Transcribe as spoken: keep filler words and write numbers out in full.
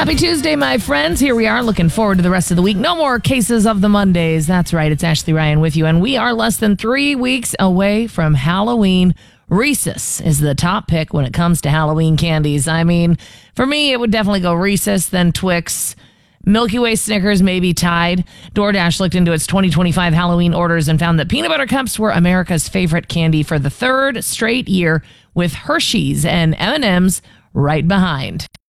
Happy Tuesday, my friends. Here we are looking forward to the rest of the week. No more cases of the Mondays. That's right. It's Ashley Ryan with you. And we are less than three weeks away from Halloween. Reese's is the top pick when it comes to Halloween candies. I mean, for me, it would definitely go Reese's, then Twix. Milky Way Snickers may be tied. DoorDash looked into its twenty twenty-five Halloween orders and found that peanut butter cups were America's favorite candy for the third straight year, with Hershey's and M and M's right behind.